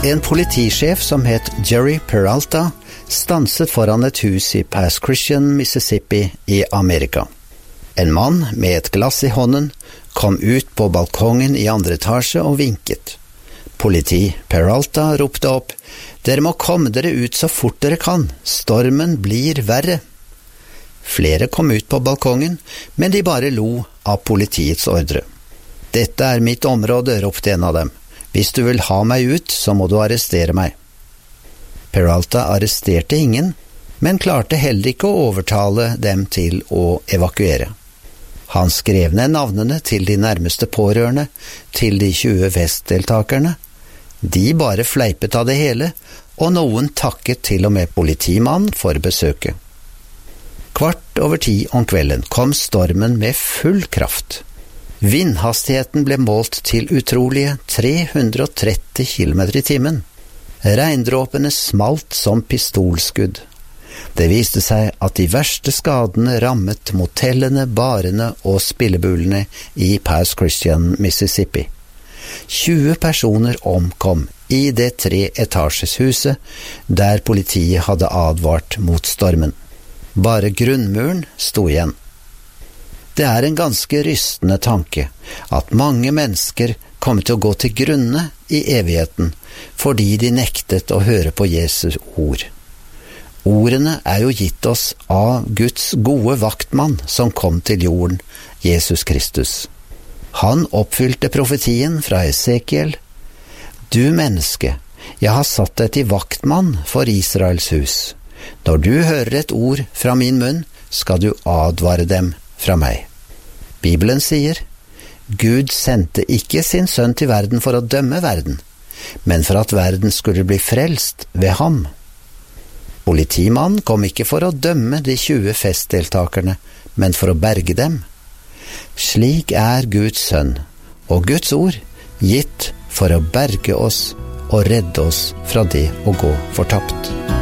En politisjef som het Jerry Peralta stanset foran et hus i Pass Christian, Mississippi i Amerika. En mann med et glass i hånden kom ut på balkongen i andre etasje og vinket. Politi Peralta ropte opp: «Dere må komme dere ut så fort dere kan, stormen blir verre.» Flere kom ut på balkongen, men de bare lo av politiets ordre. «Dette er mitt område», ropte en av dem. «Hvis du vil ha meg ut, så må du arrestere meg.» Peralta arresterte ingen, men klarte heller ikke å overtale dem til å evakuere. Han skrev ned navnene til de nærmeste pårørende, til de 20 festdeltakerne. De bare fleipet av det hele, og noen takket til og med politimannen for besøket. 9:15 om kvelden kom stormen med full kraft. Vindhastigheten ble målt til utrolige 330 km i timen. Regndråpene smalt som pistolskudd. Det viste seg at de verste skadene rammet motellene, barene og spillebulene i Pass Christian, Mississippi. 20 personer omkom i det 3-etasjes huset der politiet hadde advart mot stormen. Bare grunnmuren sto igjen. Det er en ganske rystende tanke at mange mennesker kommer til å gå til grunne i evigheten fordi de nektet å høre på Jesu ord. Ordene er jo gitt oss av Guds gode vaktmann som kom til jorden, Jesus Kristus. Han oppfylte profetien fra Esekiel: «Du menneske, jeg har satt deg til vaktmann for Israels hus. Når du hører et ord fra min munn, skal du advare dem fra meg.» Bibelen sier: «Gud sendte ikke sin sønn til verden for å dømme verden, men for at verden skulle bli frelst ved ham.» Politimannen kom ikke for å dømme de 20 festdeltakerne, men for å berge dem. Slik er Guds sønn, og Guds ord, gitt for å berge oss og redde oss fra det å gå fortapt.